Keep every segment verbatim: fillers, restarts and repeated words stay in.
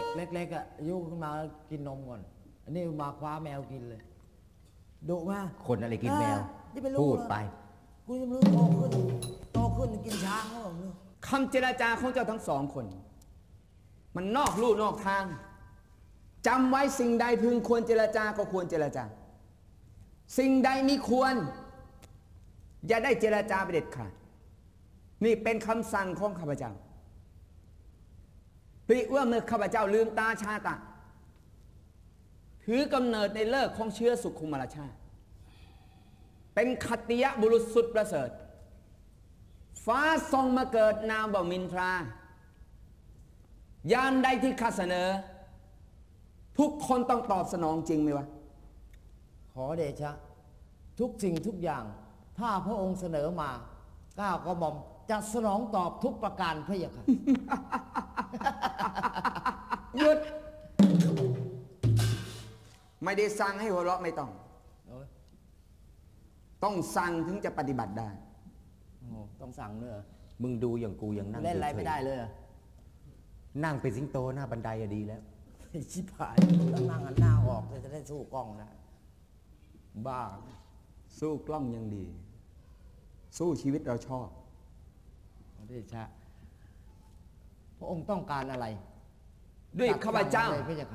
เล็กๆอ่ะยุขึ้นมากินนมก่อนอันนี้มาคว้าแมวกินเลยดุมากคนอะไรกินแมวนี่เป็นลูกพูดไปกูยังไม่รู้โตขึ้นโตขึ้นกินช้างเขาบอกเลยคำเจรจาของเจ้าทั้งสองคน มันนอกลู่นอกทางจำไว้สิ่งใดพึงควรเจรจาก็ควรเจรจา สิ่งใดมิควร อย่าได้เจรจาไปเด็ดขาดนี่เป็นคำสั่งของข้าพเจ้าปริว่าเมื่อข้าพเจ้าลืมตาชาตะถือกำเนิดในเลิกของเชื้อสุขุมารชาติเป็นขัตติยบุรุษสุดประเสริฐฟ้าทรงมาเกิดนามว่ามินทรายามใดที่ข้าเสนอ ทุกคนต้องตอบสนองจริงไหมวะขอเดชะทุกสิ่งทุกอย่าง ถ้าพระองค์เสนอมาก้าวกระหม่อมจะสนองตอบทุกประการพระยะค่ะหยุด ไม่ได้สั่งให้หัวเราะไม่ต้อง ต้องสั่งถึงจะปฏิบัติได้โอ้ต้องสั่งเนอะมึงดูอย่างกูยังนั่งเล่นอะไรฉยๆไม่ได้เลยอะนั่งเป็นสิงโตหน้าบันไดอะดีแล้วไอ้ชิบหายต้องนั่งหันหน้าออกเลยจะได้สู้กล้องนะบ้าสู้กล้องยังดี สู้ชีวิตเราชอบขอเดชะพระองค์ต้องการอะไรด้วยข้าพเจ้าตัดสั่งเลยพระยะค่ะ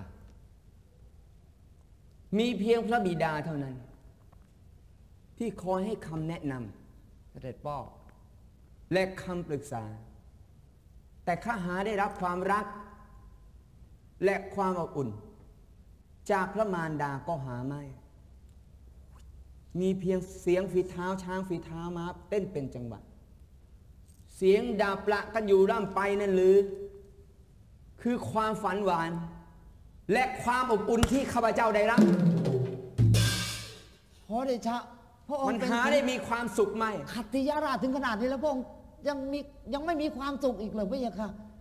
มีเพียงพระบิดาเท่านั้น ที่คอยให้คำแนะนเสด็จพ่อำและคำปรึกษา แต่ข้าหาได้รับความรัก และความอบอุ่น จากพระมารดาก็หาไม่ มีเพียงเสียงฝีเท้าช้างฝีเท้าม้าเต้นเป็นจังหวะ เสียงดาบประกันอยู่ร่ำไปนั่นหรือ คือความฝันหวาน และความอบอุ่นที่ข้าพเจ้าได้รับขอเดชะพระองมัค์นเป็นหาได้มีความสุขไหมขัตติยราชถึงขนาดนี้แล้วพระองค์ยังมียังไม่มีความสุขอีกเลยพระยะค่ะ